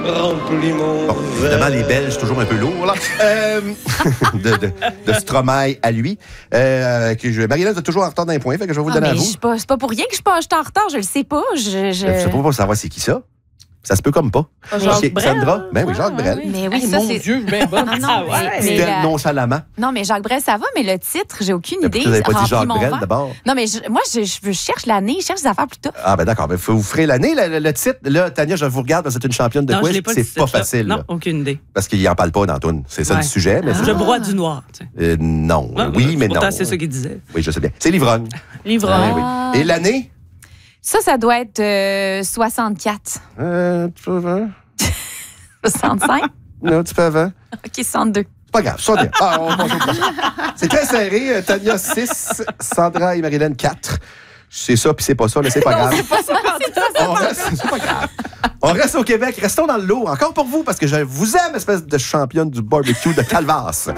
Bon, évidemment, les Belges, toujours un peu lourd, là. de Stromae à lui. Marie-Hélène, est toujours en retard d'un point, fait que je vais vous le donner à vous. C'est pas pour rien que je suis en retard, je le sais pas. Je sais pas pour savoir c'est qui ça. Ça se peut comme pas. Jacques Brel. Sandra? Ben oui, Jacques Brel. Mais oui, Hey, ça, mon c'est... Dieu, je suis bien bonne. C'était nonchalamment. Non, mais Jacques Brel, ça va, mais le titre, j'ai aucune idée. Vous n'avez pas dit Jacques Mon Brel, verre. d'abord? Non, mais moi, je cherche l'année, je cherche des affaires plus tôt. Ah, ben d'accord. Vous ferez l'année, le titre. Là, Tania, je vous regarde parce que c'est une championne de quiz. C'est pas facile. Non, là. aucune idée. Parce qu'il n'en parle pas dans Toon. C'est ça le sujet. Mais Je broie du noir. Non. Oui, mais non. Pourtant, c'est ça qu'il disait. Oui, je sais bien. C'est l'ivrogne. L'ivrogne. Oui. Et l'année? Ça doit être 64. Tu peux avant? 65? Non, tu peux avant. OK, 62. C'est pas grave, 61. On passe au prochain. C'est très serré. Tania 6, Sandra et Marie-Hélène 4. C'est ça, puis c'est pas ça, mais c'est pas grave. C'est pas grave. On reste au Québec. Restons dans le lot. Encore pour vous, parce que je vous aime, espèce de championne du barbecue de Calvas.